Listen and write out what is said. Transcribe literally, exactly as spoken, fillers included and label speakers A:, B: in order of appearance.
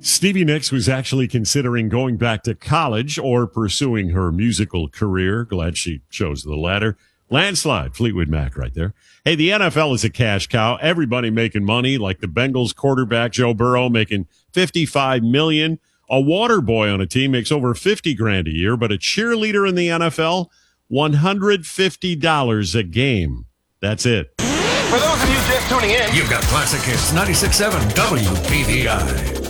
A: Stevie Nicks was actually considering going back to college or pursuing her musical career. Glad she chose the latter. Landslide, Fleetwood Mac right there. Hey, the N F L is a cash cow. Everybody making money, like the Bengals quarterback Joe Burrow making fifty-five million dollars. A water boy on a team makes over fifty grand a year, but a cheerleader in the N F L, one hundred fifty dollars a game. That's it.
B: For those of you just tuning in,
C: you've got Classic Hits ninety-six point seven W P V I.